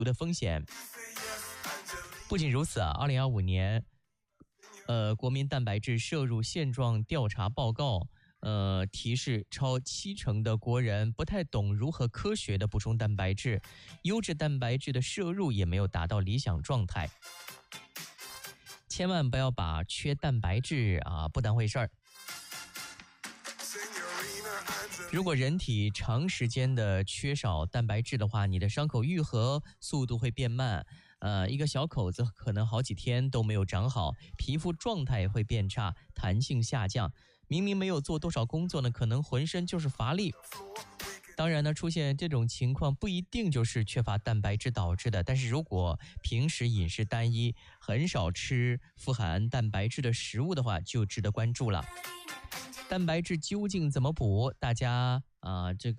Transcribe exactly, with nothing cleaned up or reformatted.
的风险。不仅如此啊，二零二五年，呃，国民蛋白质摄入现状调查报告，呃，提示超七成的国人不太懂如何科学的补充蛋白质，优质蛋白质的摄入也没有达到理想状态。千万不要把缺蛋白质啊不当回事儿。如果人体长时间的缺少蛋白质的话，你的伤口愈合速度会变慢，呃，一个小口子可能好几天都没有长好，皮肤状态也会变差，弹性下降。明明没有做多少工作呢，可能浑身就是乏力。当然呢，出现这种情况不一定就是缺乏蛋白质导致的，但是如果平时饮食单一，很少吃富含蛋白质的食物的话，就值得关注了。蛋白质究竟怎么补？大家啊、呃，这个。